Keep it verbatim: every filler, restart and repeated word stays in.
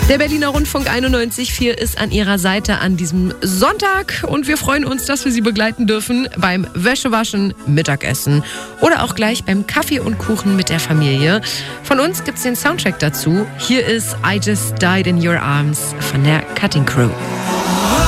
Der Berliner Rundfunk einundneunzig Komma vier ist an Ihrer Seite an diesem Sonntag und wir freuen uns, dass wir Sie begleiten dürfen beim Wäschewaschen, Mittagessen oder auch gleich beim Kaffee und Kuchen mit der Familie. Von uns gibt's den Soundtrack dazu. Hier ist I Just Died in Your Arms von der Cutting Crew.